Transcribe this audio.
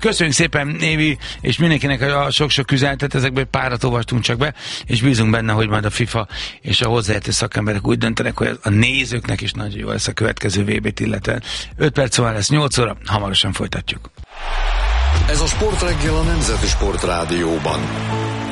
Köszönjük szépen, Évi, és mindenkinek a sok-sok küzdeltet, ezekből párat olvastunk csak be, és bízunk benne, hogy majd a FIFA és a hozzáértő szakemberek úgy döntenek, hogy a nézőknek is nagyon jó lesz a következő VB-t illetően. 5 perc szóval lesz 8 óra, hamarosan folytatjuk. Ez a Sportreggel a Nemzeti Sportrádióban.